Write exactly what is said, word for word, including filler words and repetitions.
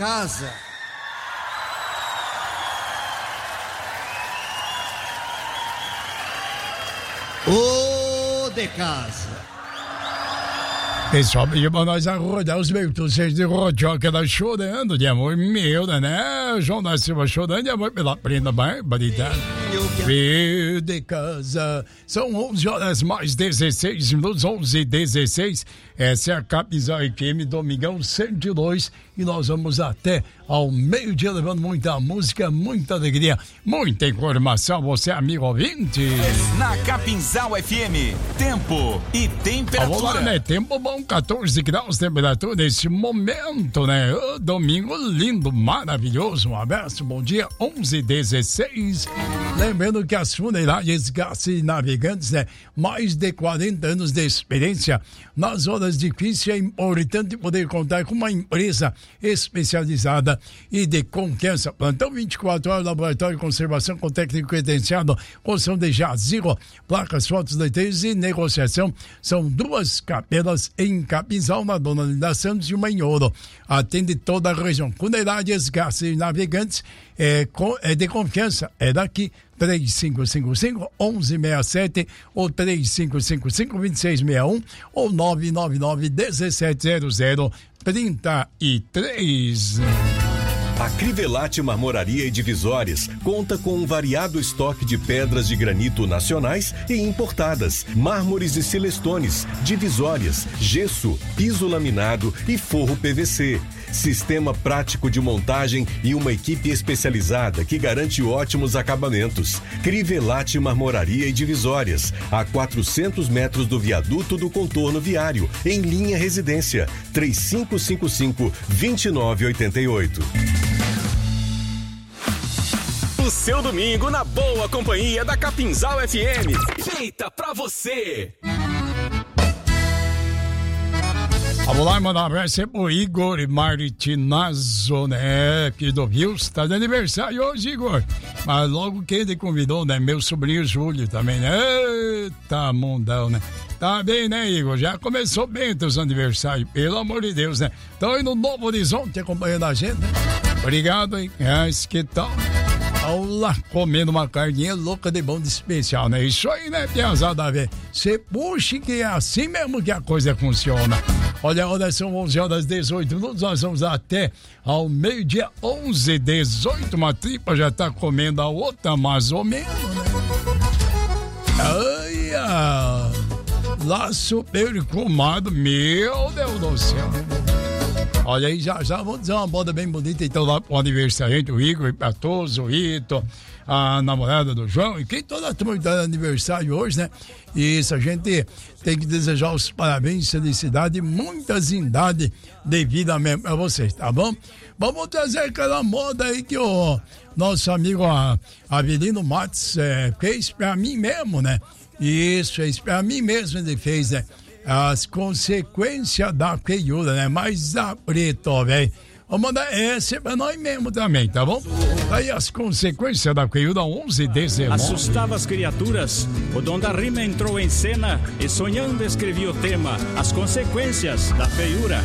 casa. O de casa. Pessoal, pediu pra nós acordar os bertuceiros de Rochoca da chorando de amor meu, né? João da Silva chorando de amor pela prenda barbaridade. Veio de casa. São onze horas mais dezesseis minutos, onze e dezesseis. Essa é a Capinzal F M, Domingão cento e dois. E nós vamos até ao meio-dia levando muita música, muita alegria, muita informação. Você, amigo ouvinte. Na Capinzal F M, tempo e temperatura. Vamos lá, né? Tempo bom, catorze graus, temperatura nesse momento, né? Oh, domingo lindo, maravilhoso. Um abraço, bom dia, onze e dezesseis. Lembrando que as funerárias Garcia Navegantes, né? Mais de quarenta anos de experiência. Nas horas difíceis é importante poder contar com uma empresa especializada e de confiança. Plantão vinte e quatro horas, laboratório de conservação com técnico credenciado, construção de jazigo, placas, fotos, leiteiros e negociação. São duas capelas em Capinzal, na Dona Linda Santos e uma em Ouro. Atende toda a região. Funerárias Garcia Navegantes é, é de confiança, é daqui. três cinco cinco cinco, um um seis sete ou três cinco cinco cinco, dois seis seis um ou nove nove nove, um sete zero zero, três três. A Crivellati Marmoraria e Divisórias conta com um variado estoque de pedras de granito nacionais e importadas, mármores e silestones, divisórias, gesso, piso laminado e forro P V C. Sistema prático de montagem e uma equipe especializada que garante ótimos acabamentos. Crivellati Marmoraria e Divisórias, a quatrocentos metros do viaduto do contorno viário, em linha residência, três cinco cinco cinco, dois nove oito oito. O seu domingo na boa companhia da Capinzal F M. Feita pra você. Vamos lá, mandar um abraço pro Igor Martinazzo, né? Aqui do Rios, tá de aniversário hoje, Igor. Mas logo que ele convidou, né? Meu sobrinho Júlio também, né? Eita, mundão, né? Tá bem, né, Igor? Já começou bem teus aniversários, pelo amor de Deus, né? Estão aí no Novo Horizonte acompanhando a gente, né? Obrigado, hein? É, que tal? Vamos lá, comendo uma carninha louca de bom de especial, né? Isso aí, né, piazada, velho? Você puxa que é assim mesmo que a coisa funciona. Olha, olha, são onze horas e dezoito minutos, nós vamos até ao meio-dia, onze e dezoito. Uma tripa já tá comendo a outra, mais ou menos, né? Ai, ah, laço perfumado, meu Deus do céu. Olha aí, já, já vou dizer uma moda bem bonita, então, lá pro aniversariante, o Igor Patoso, o Ito, a namorada do João, e quem toda a turma que tá de aniversário hoje, né? E isso, a gente tem que desejar os parabéns, felicidade e muita zindade de vida mesmo pra vocês, tá bom? Vamos trazer aquela moda aí que o nosso amigo Avelino Matos é, fez pra mim mesmo, né? Isso, fez pra mim mesmo, ele fez, né? As consequências da feiura, né? Mas a preto, velho. Vamos mandar essa pra nós mesmo também, tá bom? Aí as consequências da feiura, onze e dezenove. Assustava as criaturas. O Dom da Rima entrou em cena e sonhando escrevia o tema: As consequências da feiura.